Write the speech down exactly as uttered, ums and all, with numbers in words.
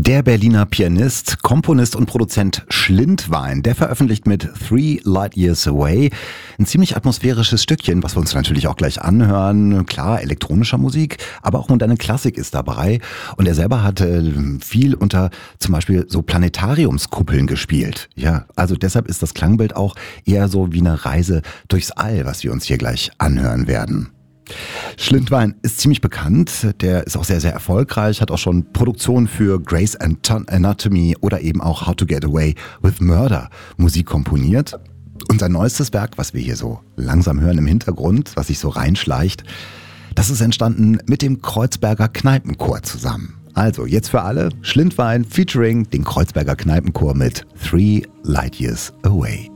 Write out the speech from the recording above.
Der Berliner Pianist, Komponist und Produzent Schlindwein, der veröffentlicht mit Three Light Years Away ein ziemlich atmosphärisches Stückchen, was wir uns natürlich auch gleich anhören. Klar, elektronischer Musik, aber auch moderne Klassik ist dabei. Und er selber hat viel unter zum Beispiel so Planetariumskuppeln gespielt. Ja, also deshalb ist das Klangbild auch eher so wie eine Reise durchs All, was wir uns hier gleich anhören werden. Schlindwein ist ziemlich bekannt, der ist auch sehr, sehr erfolgreich, hat auch schon Produktionen für Grey's Anatomy oder eben auch How to Get Away with Murder Musik komponiert. Und sein neuestes Werk, was wir hier so langsam hören im Hintergrund, was sich so reinschleicht, das ist entstanden mit dem Kreuzberger Kneipenchor zusammen. Also jetzt für alle Schlindwein featuring den Kreuzberger Kneipenchor mit Three Light Years Away.